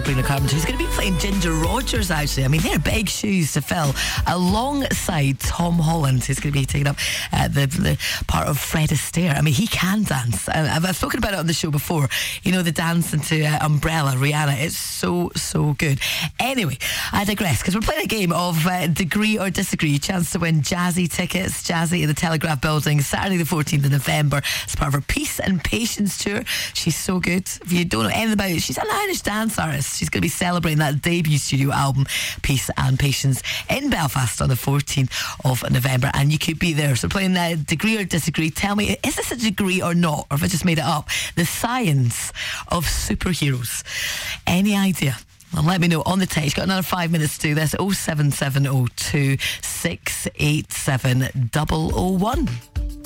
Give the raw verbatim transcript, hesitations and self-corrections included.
Sabrina Carpenter. He's going to be playing Ginger Rogers, actually. I mean, they're big shoes to fill. Alongside Tom Holland, who's going to be taking up uh, the, the part of Fred Astaire. I mean, he can dance. I've, I've spoken about it on the show before. You know, the dance into uh, Umbrella, Rihanna. It's so, so good. Anyway, I digress, because we're playing a game of uh, Degree or Disagree. Chance to win Jazzy tickets. Jazzy at the Telegraph Building, Saturday the fourteenth of November. It's part of her Peace and Patience tour. She's so good. If you don't know anything about it, she's an Irish dance artist. She's going to be celebrating that debut studio album, Peace and Patience, in Belfast on the fourteenth of November, and you could be there. So playing uh, Degree or Disagree. Tell me, is this a degree or not, or have I just made it up? The science of superheroes. Any idea? Well, let me know on the text. Got another five minutes to do this. oh seven seven oh two, six eight seven, double oh one.